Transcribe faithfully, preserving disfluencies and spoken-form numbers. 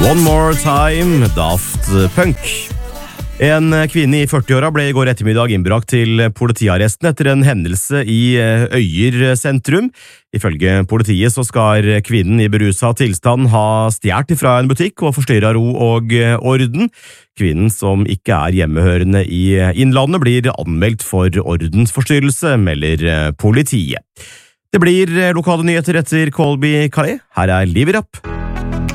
One More Time, Daft Punk. En kvinne i førtiåra ble i går ettermiddag innbrakt til politiarresten etter en hendelse i Øyer sentrum. Ifølge politiet så skal kvinnen i beruset tilstand ha stjert fra en butikk og forstyrret ro og orden. Kvinnen, som ikke er hjemmehørende i Innlandet, blir anmeldt for ordensforstyrrelse, melder politiet. Det blir lokale nyheter etter Colby Calais. Her er Liv i Rapp.